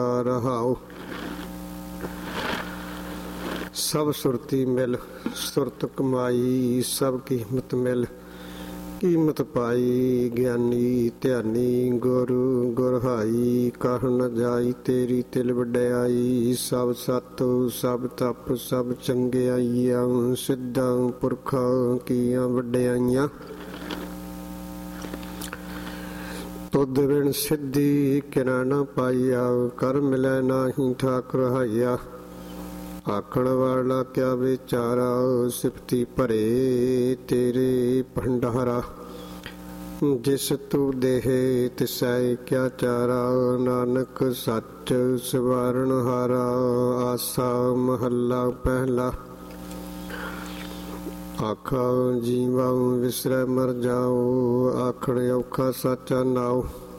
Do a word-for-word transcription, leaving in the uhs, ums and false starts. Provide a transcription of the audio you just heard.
ਰਹਾਉ। ਸਭ ਸੁਰਤੀ ਮਿਲ ਸੁਰਤ ਕਮਾਈ, ਸਭ ਕੀਮਤ ਮਿਲ ਕੀਮਤ ਪਾਈ। ਗਿਆਨੀ ਧਿਆਨੀ ਗੁਰੂ ਗੁਰਹਾਈ, ਕਹਿ ਨ ਜਾਈ ਤੇਰੀ ਤਿਲ ਵਡਿਆਈ। ਸਭ ਸਤ ਸਭ ਤਪ ਸਭ ਚੰਗਿਆਈਆਂ, ਸਿੱਧਾਂ ਪੁਰਖਾਂ ਕੀਆਂ ਵਡਿਆਈਆਂ। ਤੁਧ ਬਿਨ ਸਿੱਧੀ ਕਿਰੈ ਨ ਪਾਈਆ, ਕਰ ਮਿਲੈ ਨਾਹੀ ਠਾਕੁਰ ਹਾਈਆ। ਆਖਣ ਵਾਲਾ ਕਿਆ ਵਿਚਾਰਾ, ਸਿਫਤੀ ਭਰੇ ਤੇਰੇ ਭੰਡਾਰਾ। ਜਿਸ ਤੂੰ ਦੇਹ ਤਿਸੈ ਕਿਆ ਚਾਰਾ, ਨਾਨਕ ਸੱਚ ਸਵਾਰਨ ਹਾਰਾ। ਆਸਾ ਮਹੱਲਾ ਪਹਿਲਾ। ਆਖਾਂ ਜੀਵਾਂ ਵਿਸਰੈ ਮਰ ਜਾਓ, ਆਖਣ ਔਖਾ ਸਾਚਾ ਨਾਉ।